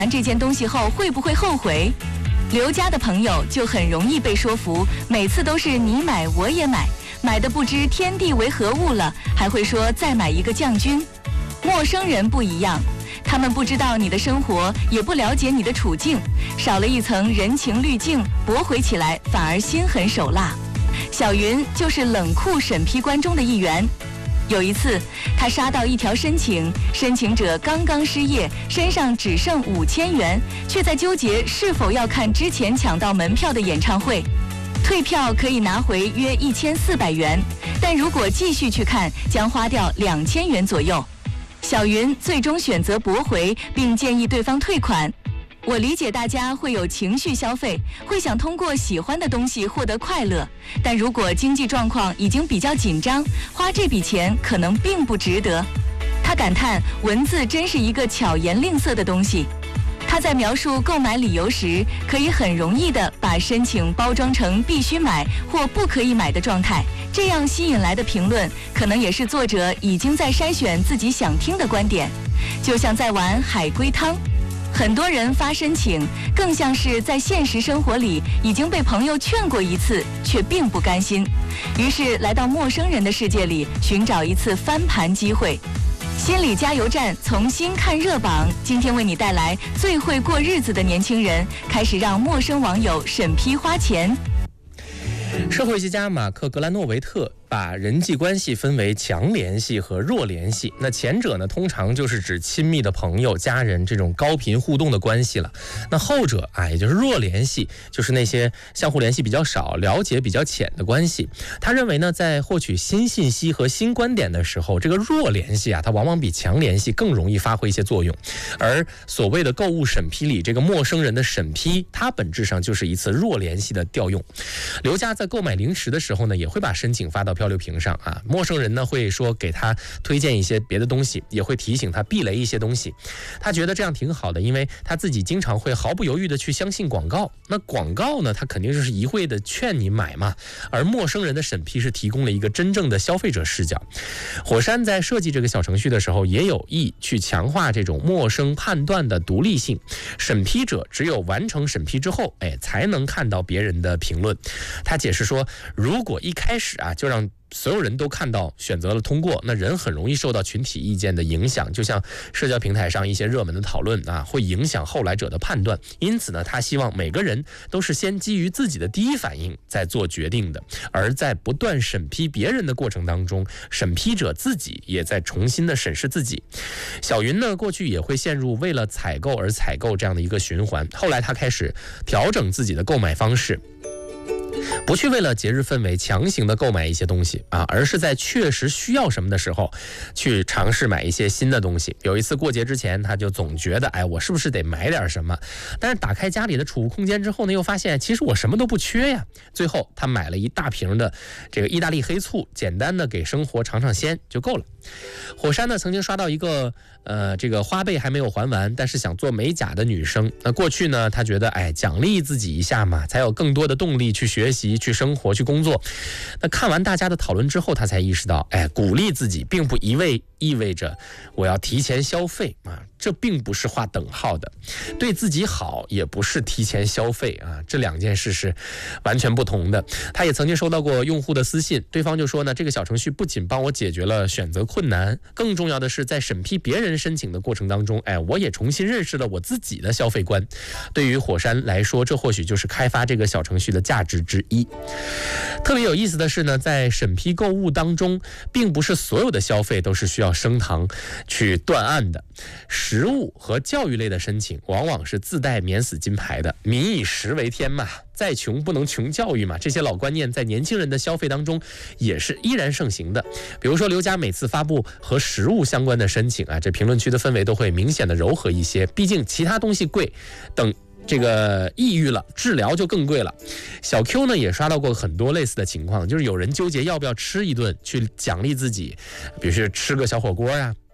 完这件东西后会不会后悔？刘家的朋友就很容易被说服，每次都是你买我也买，买的不知天地为何物了，还会说再买一个将军。陌生人不一样，他们不知道你的生活，也不了解你的处境，少了一层人情滤镜，驳回起来反而心狠手辣。小云就是冷酷审批官中的一员。有一次，他刷到一条申请，申请者刚刚失业，身上只剩5000元，却在纠结是否要看之前抢到门票的演唱会。退票可以拿回约1400元，但如果继续去看，将花掉2000元左右。小云最终选择驳回，并建议对方退款。我理解大家会有情绪消费，会想通过喜欢的东西获得快乐，但如果经济状况已经比较紧张，花这笔钱可能并不值得。他感叹，文字真是一个巧言令色的东西。他在描述购买理由时，可以很容易地把申请包装成必须买或不可以买的状态，这样吸引来的评论，可能也是作者已经在筛选自己想听的观点。就像在玩海龟汤，很多人发申请，更像是在现实生活里已经被朋友劝过一次，却并不甘心，于是来到陌生人的世界里寻找一次翻盘机会。心理加油站重新看热榜，今天为你带来最会过日子的年轻人开始让陌生网友审批花钱。 社会学家马克·格兰诺维特把人际关系分为强联系和弱联系。那前者呢，通常就是指亲密的朋友、家人这种高频互动的关系了。那后者也就是弱联系，就是那些相互联系比较少、了解比较浅的关系。他认为呢，在获取新信息和新观点的时候，这个弱联系它往往比强联系更容易发挥一些作用。而所谓的购物审批里，这个陌生人的审批，它本质上就是一次弱联系的调用。刘家在购买零食的时候呢，也会把申请发到漂流瓶上啊。陌生人呢会说给他推荐一些别的东西，也会提醒他避雷一些东西。他觉得这样挺好的，因为他自己经常会毫不犹豫的去相信广告。那广告呢，他肯定就是一味的劝你买嘛。而陌生人的审批是提供了一个真正的消费者视角。火山在设计这个小程序的时候，也有意去强化这种陌生判断的独立性。审批者只有完成审批之后，才能看到别人的评论。他解释说，如果一开始就让所有人都看到选择了通过，那人很容易受到群体意见的影响，就像社交平台上一些热门的讨论会影响后来者的判断。因此呢，他希望每个人都是先基于自己的第一反应再做决定的，而在不断审批别人的过程当中，审批者自己也在重新的审视自己。小云呢，过去也会陷入为了采购而采购这样的一个循环，后来他开始调整自己的购买方式，不去为了节日氛围强行的购买一些东西而是在确实需要什么的时候去尝试买一些新的东西。有一次过节之前，他就总觉得我是不是得买点什么，但是打开家里的储物空间之后呢，又发现其实我什么都不缺呀。最后他买了一大瓶的这个意大利黑醋，简单的给生活尝尝鲜就够了。火山呢曾经刷到一个这个花呗还没有还完，但是想做美甲的女生。那过去呢，她觉得奖励自己一下嘛，才有更多的动力去学习、去生活、去工作。那看完大家的讨论之后，她才意识到，鼓励自己并不意味着我要提前消费这并不是划等号的。对自己好也不是提前消费这两件事是完全不同的。他也曾经收到过用户的私信，对方就说呢，这个小程序不仅帮我解决了选择困难，更重要的是在审批别人申请的过程当中，我也重新认识了我自己的消费观。对于火山来说，这或许就是开发这个小程序的价值之一。特别有意思的是呢，在审批购物当中，并不是所有的消费都是需要升堂去断案的。食物和教育类的申请往往是自带免死金牌的，民以食为天嘛，再穷不能穷教育嘛，这些老观念在年轻人的消费当中也是依然盛行的。比如说刘家每次发布和食物相关的申请这评论区的氛围都会明显的柔和一些，毕竟其他东西贵，等这个抑郁了，治疗就更贵了。小 Q 呢也刷到过很多类似的情况，就是有人纠结要不要吃一顿去奖励自己，比如说吃个小火锅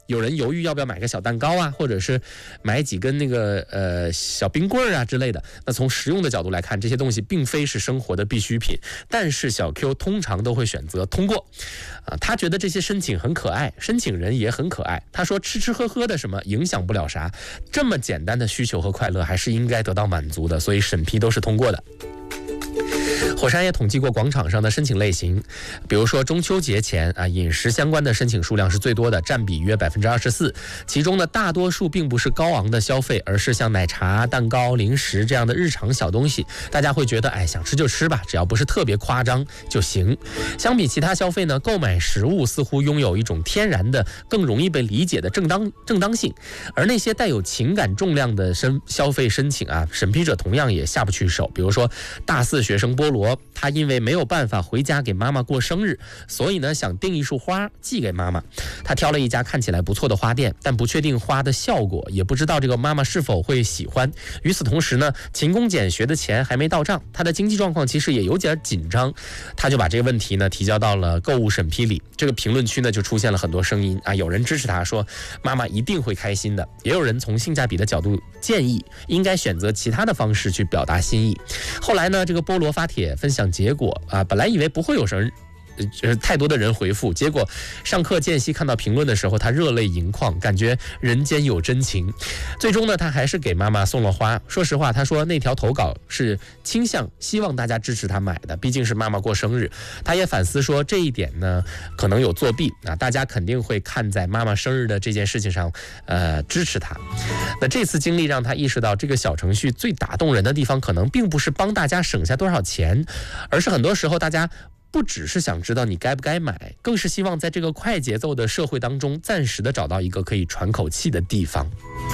有人犹豫要不要买个小蛋糕啊，或者是买几根那个小冰棍啊之类的。那从实用的角度来看，这些东西并非是生活的必需品，但是小 Q 通常都会选择通过。他觉得这些申请很可爱，申请人也很可爱。他说吃吃喝喝的什么影响不了啥，这么简单的需求和快乐还是应该得到满足的，所以审批都是通过的。火山也统计过广场上的申请类型，比如说中秋节前饮食相关的申请数量是最多的，占比约24%。其中呢，大多数并不是高昂的消费，而是像奶茶、蛋糕、零食这样的日常小东西。大家会觉得，想吃就吃吧，只要不是特别夸张就行。相比其他消费呢，购买食物似乎拥有一种天然的、更容易被理解的正当性。而那些带有情感重量的消费申请审批者同样也下不去手。比如说大4学生菠萝，他因为没有办法回家给妈妈过生日，所以呢想订一束花寄给妈妈。他挑了一家看起来不错的花店，但不确定花的效果，也不知道这个妈妈是否会喜欢。与此同时呢，勤工俭学的钱还没到账，他的经济状况其实也有点紧张。他就把这个问题呢提交到了购物审批里。这个评论区呢就出现了很多声音有人支持他说妈妈一定会开心的，也有人从性价比的角度建议应该选择其他的方式去表达心意。后来呢，这个菠萝发帖分享结果本来以为不会有太多的人回复，结果上课间隙看到评论的时候，他热泪盈眶，感觉人间有真情。最终呢，他还是给妈妈送了花。说实话，他说那条投稿是倾向希望大家支持他买的，毕竟是妈妈过生日。他也反思说这一点呢可能有作弊大家肯定会看在妈妈生日的这件事情上支持他。那这次经历让他意识到，这个小程序最打动人的地方可能并不是帮大家省下多少钱，而是很多时候大家不只是想知道你该不该买，更是希望在这个快节奏的社会当中暂时的找到一个可以喘口气的地方。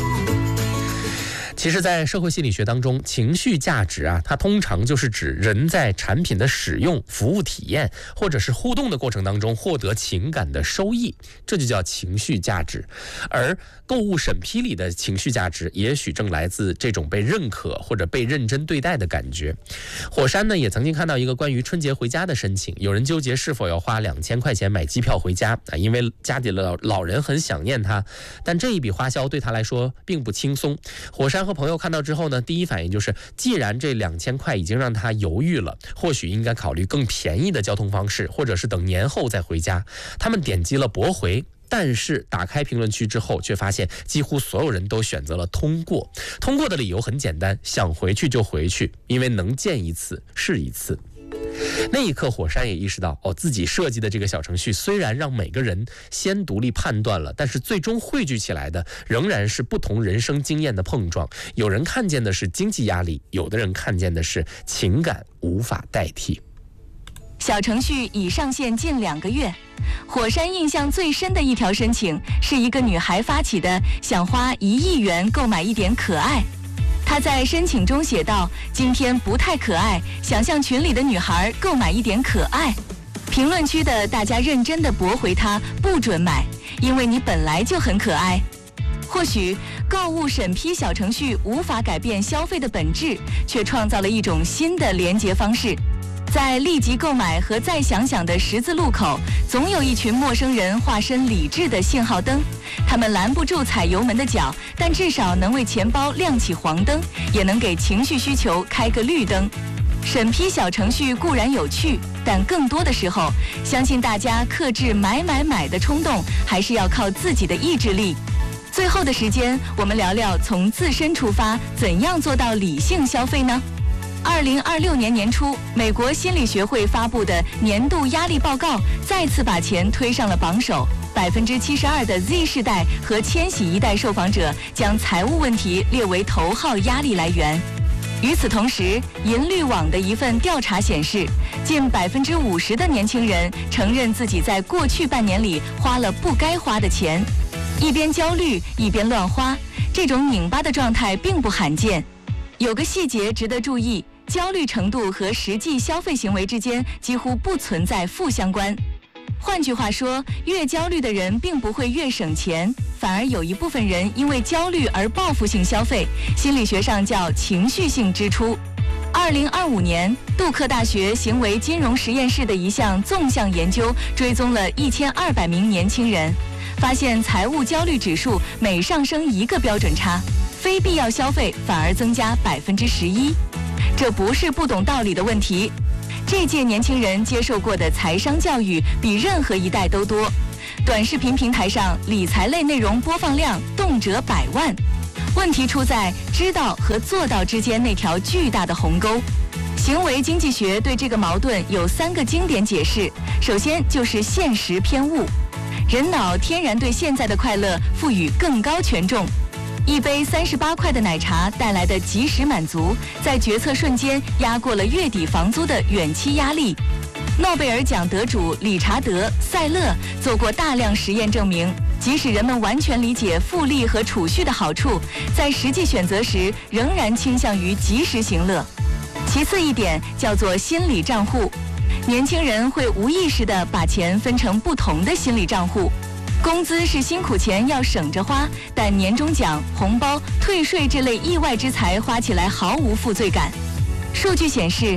其实在社会心理学当中，情绪价值它通常就是指人在产品的使用、服务体验或者是互动的过程当中获得情感的收益，这就叫情绪价值。而购物审批里的情绪价值也许正来自这种被认可或者被认真对待的感觉。火山呢也曾经看到一个关于春节回家的申请，有人纠结是否要花2000块钱买机票回家因为家里的老人很想念他，但这一笔花销对他来说并不轻松。火山和朋友看到之后呢，第一反应就是既然这2000块已经让他犹豫了，或许应该考虑更便宜的交通方式，或者是等年后再回家。他们点击了驳回，但是打开评论区之后却发现几乎所有人都选择了通过。通过的理由很简单，想回去就回去，因为能见一次是一次。那一刻火山也意识到自己设计的这个小程序虽然让每个人先独立判断了，但是最终汇聚起来的仍然是不同人生经验的碰撞。有人看见的是经济压力，有的人看见的是情感无法代替。 小程序已上线近2个月，火山印象最深的一条申请是一个女孩发起的，想花1亿元购买一点可爱。他在申请中写道：今天不太可爱，想向群里的女孩购买一点可爱。评论区的大家认真地驳回他，不准买，因为你本来就很可爱。或许购物审批小程序无法改变消费的本质，却创造了一种新的连结方式。在立即购买和再想想的十字路口，总有一群陌生人化身理智的信号灯，他们拦不住踩油门的脚，但至少能为钱包亮起黄灯，也能给情绪需求开个绿灯。审批小程序固然有趣，但更多的时候，相信大家克制买的冲动，还是要靠自己的意志力。最后的时间，我们聊聊从自身出发，怎样做到理性消费呢？2026年年初，美国心理学会发布的年度压力报告再次把钱推上了榜首。72%的 Z 世代和千禧一代受访者将财务问题列为头号压力来源。与此同时，银律网的一份调查显示，近50%的年轻人承认自己在过去半年里花了不该花的钱。一边焦虑一边乱花，这种拧巴的状态并不罕见。有个细节值得注意，焦虑程度和实际消费行为之间几乎不存在负相关。换句话说，越焦虑的人并不会越省钱，反而有一部分人因为焦虑而报复性消费，心理学上叫情绪性支出。2025年，杜克大学行为金融实验室的一项纵向研究追踪了1200名年轻人， 发现财务焦虑指数每上升1个标准差，非必要消费反而增加11%。这不是不懂道理的问题，这届年轻人接受过的财商教育比任何一代都多。短视频平台上理财类内容播放量动辄100万，问题出在知道和做到之间那条巨大的鸿沟。行为经济学对这个矛盾有3个经典解释，首先就是现实偏误。人脑天然对现在的快乐赋予更高权重，一杯38块的奶茶带来的即时满足，在决策瞬间压过了月底房租的远期压力。诺贝尔奖得主理查德·塞勒做过大量实验证明，即使人们完全理解复利和储蓄的好处，在实际选择时仍然倾向于及时行乐。其次一点叫做心理账户，年轻人会无意识地把钱分成不同的心理账户。工资是辛苦钱要省着花，但年终奖、红包、退税这类意外之财花起来毫无负罪感。数据显示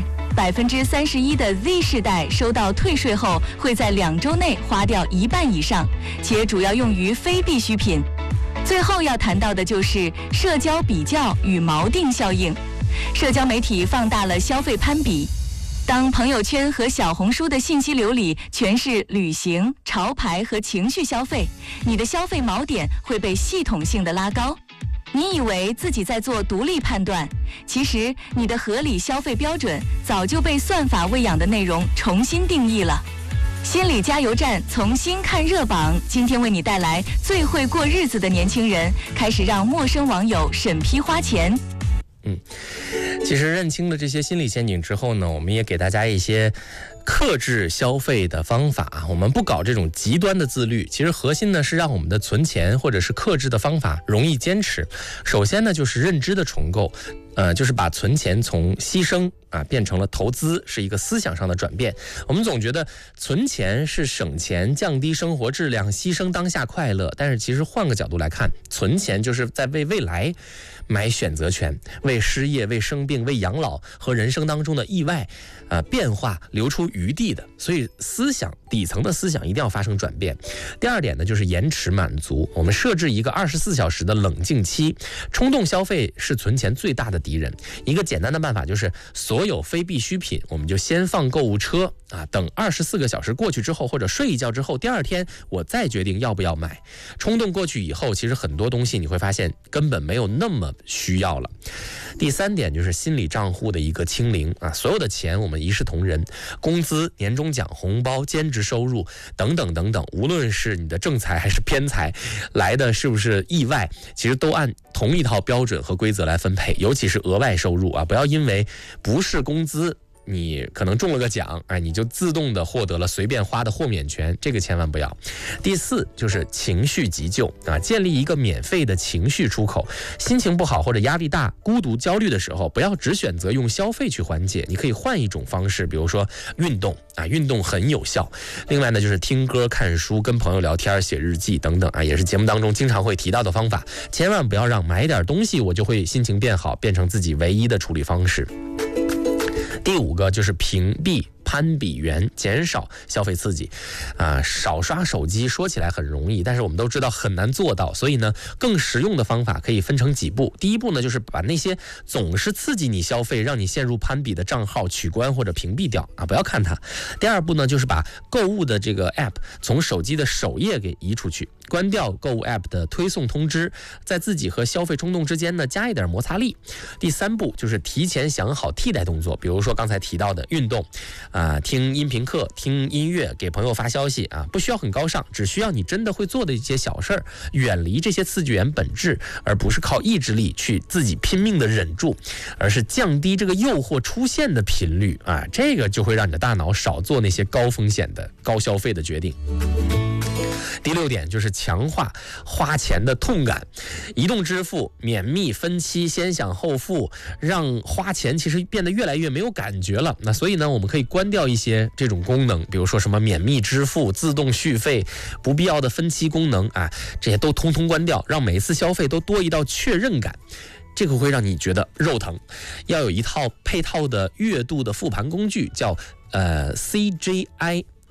，31%的 Z 世代收到退税后会在2周内花掉1半以上，且主要用于非必需品。最后要谈到的就是社交比较与锚定效应。社交媒体放大了消费攀比，当朋友圈和小红书的信息流里全是旅行、潮牌和情绪消费，你的消费锚点会被系统性的拉高。你以为自己在做独立判断，其实你的合理消费标准早就被算法喂养的内容重新定义了。心理加油站重新看热榜，今天为你带来最会过日子的年轻人开始让陌生网友审批花钱。 其实认清了这些心理陷阱之后呢，我们也给大家一些克制消费的方法。我们不搞这种极端的自律，其实核心呢是让我们的存钱或者是克制的方法容易坚持。首先呢就是认知的重构，就是把存钱从牺牲变成了投资，是一个思想上的转变。我们总觉得存钱是省钱、降低生活质量、牺牲当下快乐，但是其实换个角度来看，存钱就是在为未来买选择权，为失业、为生病、为养老和人生当中的意外变化留出余地的。所以底层的思想一定要发生转变。第二点呢就是延迟满足，我们设置一个24小时的冷静期。冲动消费是存钱最大的敌人。一个简单的办法就是所有非必需品我们就先放购物车等24个小时过去之后，或者睡一觉之后，第二天我再决定要不要买。冲动过去以后，其实很多东西你会发现根本没有那么需要了。第三点就是心理账户的一个清零所有的钱我们一视同仁，工资、年终奖、红包、兼职收入等等等等，无论是你的正财还是偏财来的是不是意外，其实都按同一套标准和规则来分配，尤其是额外收入不要因为不是工资你可能中了个奖你就自动的获得了随便花的豁免权，这个千万不要。第四就是情绪急救建立一个免费的情绪出口。心情不好或者压力大、孤独、焦虑的时候，不要只选择用消费去缓解，你可以换一种方式，比如说运动运动很有效。另外呢就是听歌、看书、跟朋友聊天、写日记等等也是节目当中经常会提到的方法。千万不要让买点东西我就会心情变好变成自己唯一的处理方式。第五个就是屏蔽攀比源，减少消费刺激少刷手机。说起来很容易，但是我们都知道很难做到，所以呢更实用的方法可以分成几步。第一步呢就是把那些总是刺激你消费让你陷入攀比的账号取关或者屏蔽掉不要看它。第二步呢就是把购物的这个 app 从手机的首页给移出去，关掉购物 app 的推送通知，在自己和消费冲动之间呢加一点摩擦力。第三步就是提前想好替代动作，比如说刚才提到的运动听音频课、听音乐、给朋友发消息不需要很高尚，只需要你真的会做的一些小事儿，远离这些刺激源本质，而不是靠意志力去自己拼命的忍住，而是降低这个诱惑出现的频率这个就会让你的大脑少做那些高风险的高消费的决定。第六点就是强化花钱的痛感，移动支付、免密、分期、先享后付，让花钱其实变得越来越没有感觉了。那所以呢，我们可以关掉一些这种功能，比如说什么免密支付、自动续费、不必要的分期功能这些都通通关掉，让每一次消费都多一道确认感。这个会让你觉得肉疼。要有一套配套的月度的复盘工具，叫CGI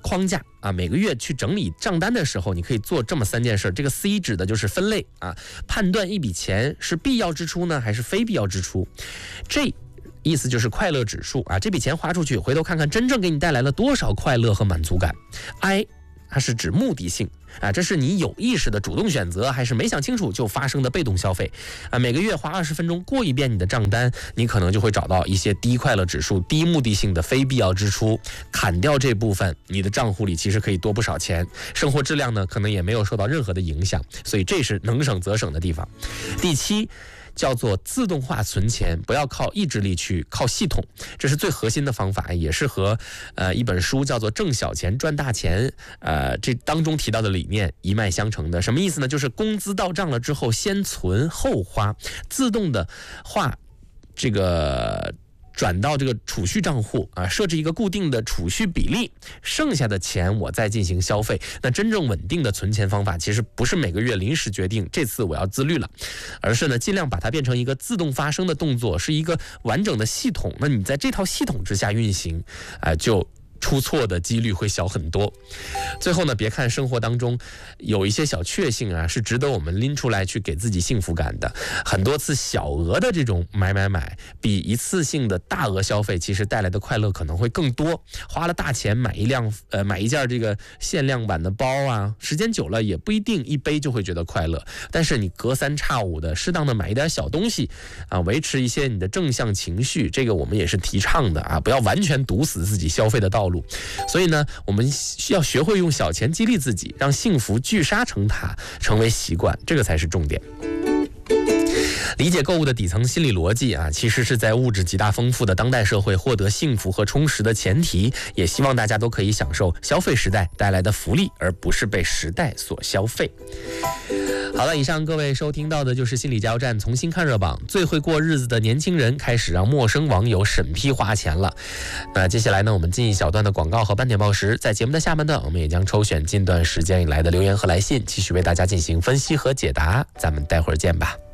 框架啊，每个月去整理账单的时候，你可以做这么3件事。这个 C 指的就是分类啊，判断一笔钱是必要支出呢还是非必要支出。J意思就是快乐指数啊，这笔钱花出去，回头看看真正给你带来了多少快乐和满足感。I它是指目的性啊，这是你有意识的主动选择，还是没想清楚就发生的被动消费啊？每个月花20分钟过一遍你的账单，你可能就会找到一些低快乐指数、低目的性的非必要支出，砍掉这部分，你的账户里其实可以多不少钱，生活质量呢可能也没有受到任何的影响，所以这是能省则省的地方。第7叫做自动化存钱，不要靠意志力去靠系统，这是最核心的方法，也是和一本书叫做《挣小钱赚大钱》这当中提到的理念一脉相承的。什么意思呢？就是工资到账了之后先存后花，自动的化这个转到这个储蓄账户啊，设置一个固定的储蓄比例，剩下的钱我再进行消费。那真正稳定的存钱方法，其实不是每个月临时决定这次我要自律了，而是呢尽量把它变成一个自动发生的动作，是一个完整的系统。那你在这套系统之下运行，就出错的几率会小很多。最后呢，别看生活当中有一些小确幸啊，是值得我们拎出来去给自己幸福感的。很多次小额的这种买，比一次性的大额消费其实带来的快乐可能会更多。花了大钱买一件这个限量版的包啊，时间久了也不一定一杯就会觉得快乐。但是你隔3差5的适当的买一点小东西啊，维持一些你的正向情绪，这个我们也是提倡的啊，不要完全堵死自己消费的道路。所以呢，我们要学会用小钱激励自己，让幸福聚沙成塔，成为习惯，这个才是重点。理解购物的底层心理逻辑啊，其实是在物质极大丰富的当代社会获得幸福和充实的前提，也希望大家都可以享受消费时代带来的福利，而不是被时代所消费。好了，以上各位收听到的就是心理加油站重新看热榜，最会过日子的年轻人开始让陌生网友审批花钱了。那接下来呢，我们进一小段的广告和半点报时，在节目的下半段，我们也将抽选近段时间以来的留言和来信，继续为大家进行分析和解答。咱们待会儿见吧。